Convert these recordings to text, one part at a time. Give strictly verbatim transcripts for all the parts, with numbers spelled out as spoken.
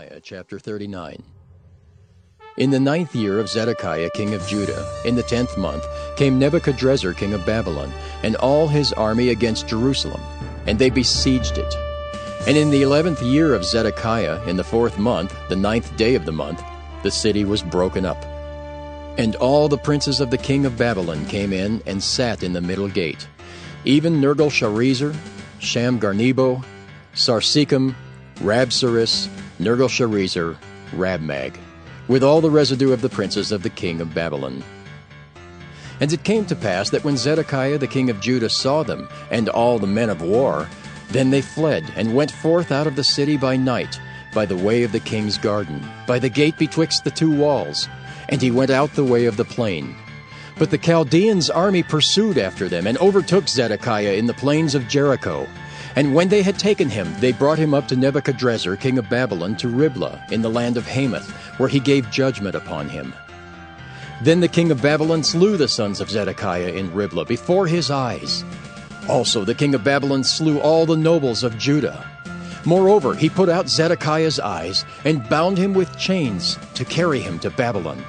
Jeremiah chapter thirty-nine. In the ninth year of Zedekiah king of Judah, in the tenth month, came Nebuchadrezzar king of Babylon, and all his army against Jerusalem, and they besieged it. And in the eleventh year of Zedekiah, in the fourth month, the ninth day of the month, the city was broken up. And all the princes of the king of Babylon came in and sat in the middle gate, even Nergal-Sharezer, Shamgar-Nebo, Sarsekim, Rabsaris, Nergal-Sharezer, Rabmag, with all the residue of the princes of the king of Babylon. And it came to pass that when Zedekiah the king of Judah saw them, and all the men of war, then they fled, and went forth out of the city by night, by the way of the king's garden, by the gate betwixt the two walls, and he went out the way of the plain. But the Chaldeans' army pursued after them, and overtook Zedekiah in the plains of Jericho. And when they had taken him, they brought him up to Nebuchadrezzar king of Babylon to Riblah, in the land of Hamath, where he gave judgment upon him. Then the king of Babylon slew the sons of Zedekiah in Riblah before his eyes. Also the king of Babylon slew all the nobles of Judah. Moreover, he put out Zedekiah's eyes, and bound him with chains to carry him to Babylon.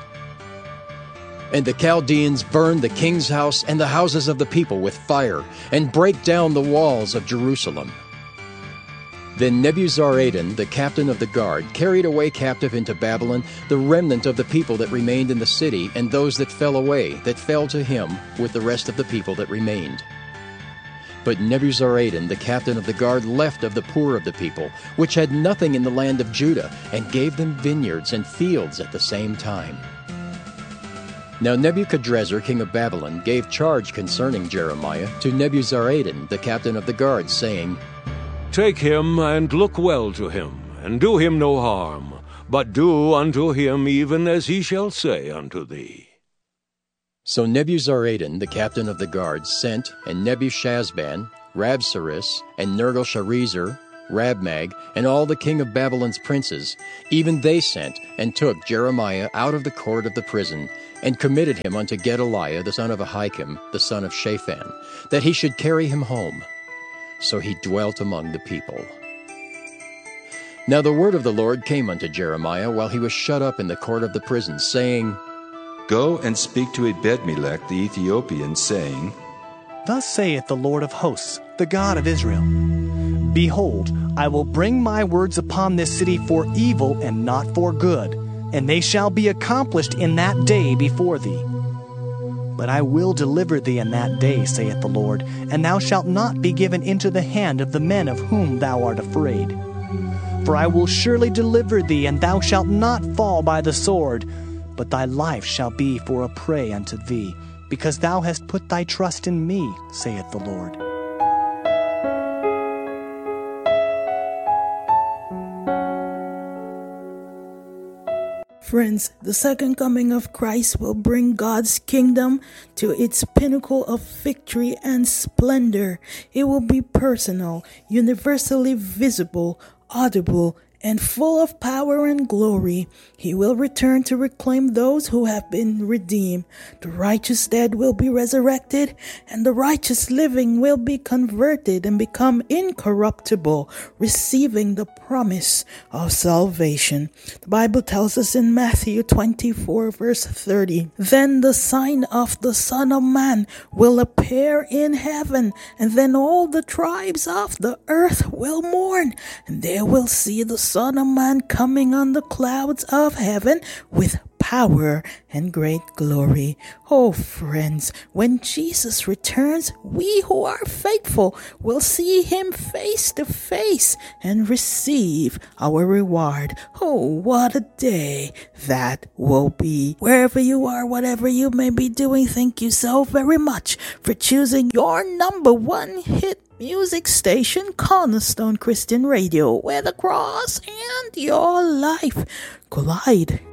And the Chaldeans burned the king's house and the houses of the people with fire, and brake down the walls of Jerusalem. Then Nebuzaradan, the captain of the guard, carried away captive into Babylon the remnant of the people that remained in the city, and those that fell away, that fell to him with the rest of the people that remained. But Nebuzaradan, the captain of the guard, left of the poor of the people, which had nothing in the land of Judah, and gave them vineyards and fields at the same time. Now Nebuchadrezzar king of Babylon gave charge concerning Jeremiah to Nebuzaradan, the captain of the guard, saying, Take him, and look well to him, and do him no harm, but do unto him even as he shall say unto thee. So Nebuzaradan, the captain of the guard, sent, and Nebushazban, Rabsaris, and Nergal-Sharezer, Rabmag, and all the king of Babylon's princes, even they sent, and took Jeremiah out of the court of the prison, and committed him unto Gedaliah the son of Ahikam, the son of Shaphan, that he should carry him home. So he dwelt among the people. Now the word of the Lord came unto Jeremiah while he was shut up in the court of the prison, saying, Go and speak to Ebed-melech the Ethiopian, saying, Thus saith the Lord of hosts, the God of Israel, Behold, I will bring my words upon this city for evil and not for good, and they shall be accomplished in that day before thee. But I will deliver thee in that day, saith the Lord, and thou shalt not be given into the hand of the men of whom thou art afraid. For I will surely deliver thee, and thou shalt not fall by the sword, but thy life shall be for a prey unto thee, because thou hast put thy trust in me, saith the Lord. Friends, the second coming of Christ will bring God's kingdom to its pinnacle of victory and splendor. It will be personal, universally visible, audible, and full of power and glory. He will return to reclaim those who have been redeemed. The righteous dead will be resurrected, and the righteous living will be converted and become incorruptible, receiving the promise of salvation. The Bible tells us in Matthew twenty-four, verse thirty, Then the sign of the Son of Man will appear in heaven, and then all the tribes of the earth will mourn, and they will see the Son of Man coming on the clouds of heaven with power and great glory. Oh, friends, when Jesus returns, we who are faithful will see him face to face and receive our reward. Oh, what a day that will be. Wherever you are, whatever you may be doing, thank you so very much for choosing your number one hit music station, Cornerstone Christian Radio, where the cross and your life collide.